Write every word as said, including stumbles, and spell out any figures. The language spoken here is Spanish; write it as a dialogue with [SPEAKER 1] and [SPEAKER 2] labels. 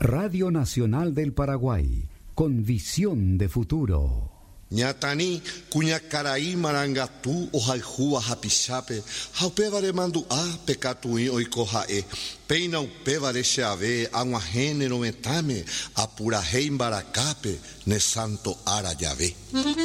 [SPEAKER 1] Radio Nacional del Paraguay, con visión de futuro.
[SPEAKER 2] Ñatani, cuñacaraí marangatú, ojaijúa hapichape, haupevare manduá, pecatuí oikojae, peina upevare cheave, aguajene nometame, apurahei mbaracape, ne santo ara yave.